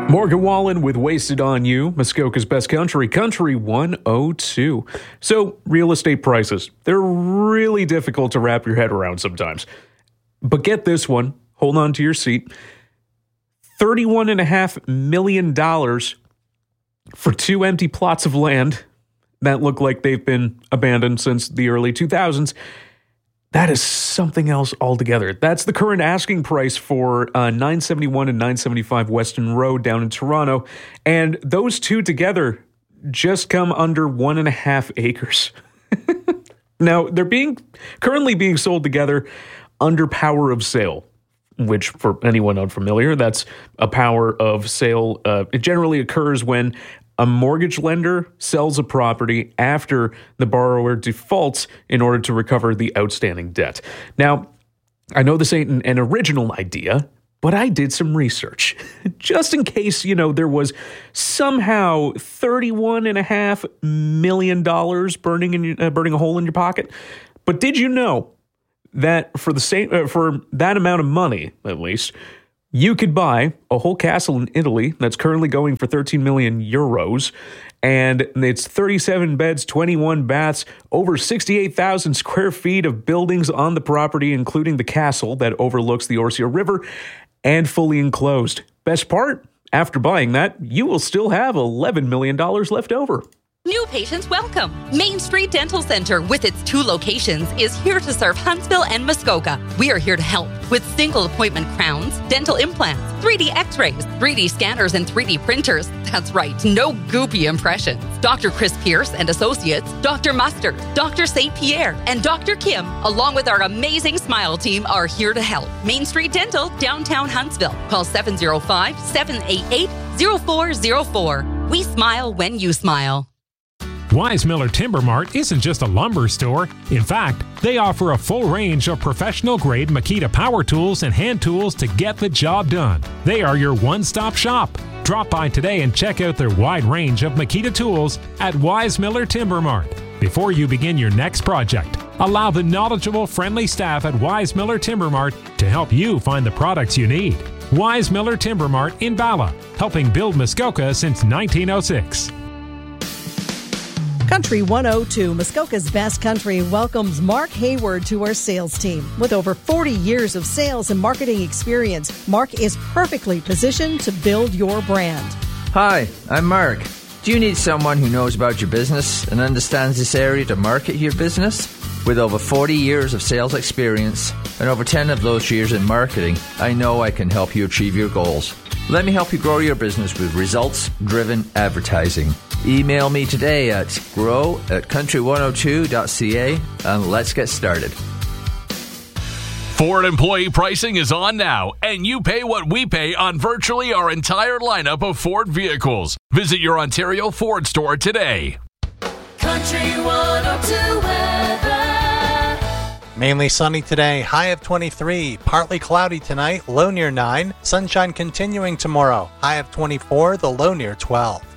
Morgan Wallen with Wasted on You, Muskoka's Best Country, Country 102. So, real estate prices, they're really difficult to wrap your head around sometimes. But get this one, hold on to your seat. $31.5 million for 2 empty plots of land that look like they've been abandoned since the early 2000s. That is something else altogether. That's the current asking price for 971 and 975 Weston Road down in Toronto. And those two together just come under 1.5 acres. Now, they're currently being sold together under power of sale, which for anyone unfamiliar, that's a power of sale. It generally occurs when a mortgage lender sells a property after the borrower defaults in order to recover the outstanding debt. Now, I know this ain't an original idea, but I did some research just in case, there was somehow $31.5 million burning a hole in your pocket. But did you know that for that amount of money, at least, you could buy a whole castle in Italy that's currently going for 13 million euros, and it's 37 beds, 21 baths, over 68,000 square feet of buildings on the property, including the castle that overlooks the Orsio River, and fully enclosed. Best part, after buying that, you will still have $11 million left over. New patients welcome. Main Street Dental Center, with its 2 locations, is here to serve Huntsville and Muskoka. We are here to help with single appointment crowns, dental implants, 3D x-rays, 3D scanners, and 3D printers. That's right, no goopy impressions. Dr. Chris Pierce and Associates, Dr. Mustard, Dr. St. Pierre, and Dr. Kim, along with our amazing Smile team, are here to help. Main Street Dental, downtown Huntsville. Call 705-788-0404. We smile when you smile. Wise Miller Timber Mart isn't just a lumber store. In fact, they offer a full range of professional-grade Makita power tools and hand tools to get the job done. They are your one-stop shop. Drop by today and check out their wide range of Makita tools at Wise Miller Timber Mart. Before you begin your next project, allow the knowledgeable, friendly staff at Wise Miller Timber Mart to help you find the products you need. Wise Miller Timber Mart in Bala, helping build Muskoka since 1906. Country 102, Muskoka's Best Country, welcomes Mark Hayward to our sales team. With over 40 years of sales and marketing experience, Mark is perfectly positioned to build your brand. Hi, I'm Mark. Do you need someone who knows about your business and understands this area to market your business? With over 40 years of sales experience and over 10 of those years in marketing, I know I can help you achieve your goals. Let me help you grow your business with results-driven advertising. Email me today at grow@country102.ca and let's get started. Ford employee pricing is on now, and you pay what we pay on virtually our entire lineup of Ford vehicles. Visit your Ontario Ford store today. Country 102 weather. Mainly sunny today, high of 23, partly cloudy tonight, low near 9, sunshine continuing tomorrow, high of 24, the low near 12.